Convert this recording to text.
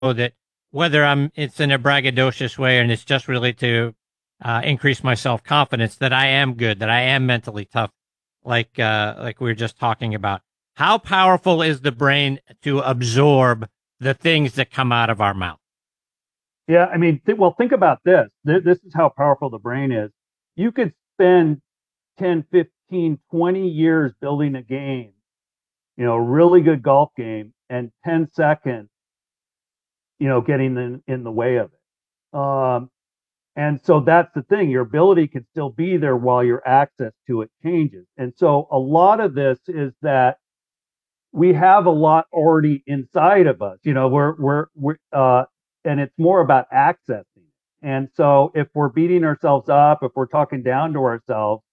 that whether it's in a braggadocious way and it's just really to increase my self confidence that I am good, that I am mentally tough, like we were just talking about. How powerful is the brain to absorb the things that come out of our mouth? Yeah, I mean, well, think about this. This is how powerful the brain is. You could spend 10, 15, 20 years building a game, a really good golf game, and 10 seconds, getting in the way of it. And so that's the thing. Your ability can still be there while your access to it changes. And so a lot of this is that we have a lot already inside of us. And it's more about accessing. And so if we're beating ourselves up, if we're talking down to ourselves,